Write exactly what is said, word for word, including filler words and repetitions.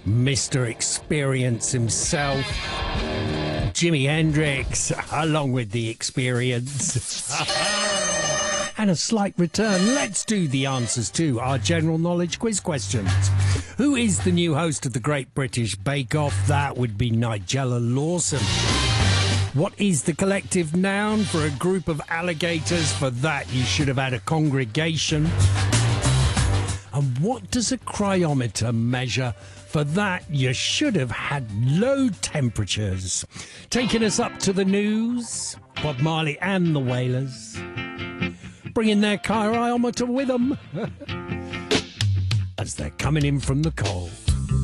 Mister Experience himself, Jimi Hendrix, along with the experience. And a slight return. Let's do the answers to our general knowledge quiz questions. Who is the new host of the Great British Bake Off? That would be Nigella Lawson. What is the collective noun for a group of alligators? For that, you should have had a congregation. And what does a cryometer measure? For that, you should have had low temperatures. Taking us up to the news, Bob Marley and the Wailers, bringing their cryometer with them as they're coming in from the cold.